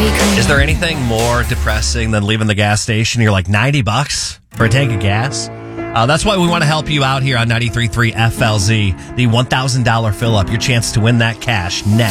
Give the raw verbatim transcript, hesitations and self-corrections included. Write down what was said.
Is there anything more depressing than leaving the gas station? You're like, ninety bucks for a tank of gas? Uh, that's why we want to help you out here on ninety-three point three F L Z. The one thousand dollars fill-up, your chance to win that cash next.